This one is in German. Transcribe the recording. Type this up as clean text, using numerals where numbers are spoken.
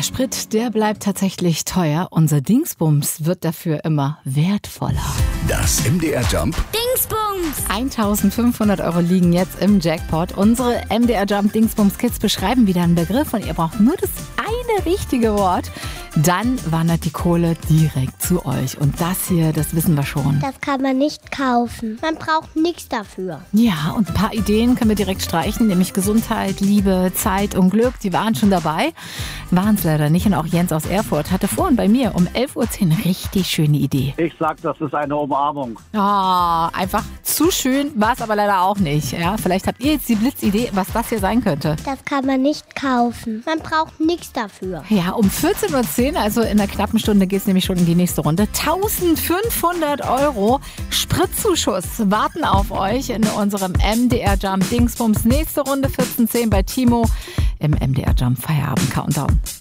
Der Sprit, der bleibt tatsächlich teuer. Unser Dingsbums wird dafür immer wertvoller. Das MDR Jump Dingsbums! 1.500 € liegen jetzt im Jackpot. Unsere MDR Jump Dingsbums Kids beschreiben wieder einen Begriff und ihr braucht nur das eine richtige Wort. Dann wandert die Kohle direkt zu euch. Und das hier, das wissen wir schon. Das kann man nicht kaufen. Man braucht nichts dafür. Ja, und ein paar Ideen können wir direkt streichen, nämlich Gesundheit, Liebe, Zeit und Glück. Die waren schon dabei, waren es leider nicht. Und auch Jens aus Erfurt hatte vorhin bei mir um 11.10 Uhr eine richtig schöne Idee. Ich sag, das ist eine Umarmung. Einfach zu schön, war es aber leider auch nicht. Ja, vielleicht habt ihr jetzt die Blitzidee, was das hier sein könnte. Das kann man nicht kaufen. Man braucht nichts dafür. Ja, um 14.10 Uhr, also in einer knappen Stunde, geht es nämlich schon in die nächste Runde. 1.500 € Spritzuschuss warten auf euch in unserem MDR Jump Dingsbums. Nächste Runde 14.10 Uhr bei Timo im MDR Jump Feierabend Countdown.